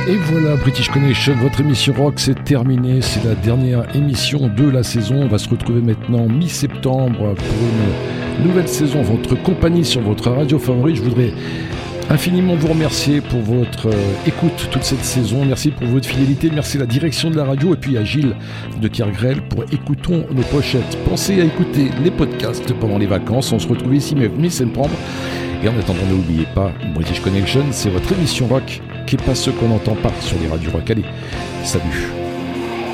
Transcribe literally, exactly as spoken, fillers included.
Et voilà, British Connection, votre émission rock, c'est terminé. C'est la dernière émission de la saison. On va se retrouver maintenant mi-septembre pour une nouvelle saison, votre compagnie sur votre radio favorite. Je voudrais infiniment vous remercier pour votre euh, écoute toute cette saison. Merci pour votre fidélité. Merci à la direction de la radio et puis à Gilles de Kergrel pour Écoutons nos pochettes. Pensez à écouter les podcasts pendant les vacances. On se retrouve ici mi-septembre. Et en attendant, n'oubliez pas, British Connection, c'est votre émission rock qui n'est pas ce qu'on n'entend pas sur les radios rock. Allez, salut!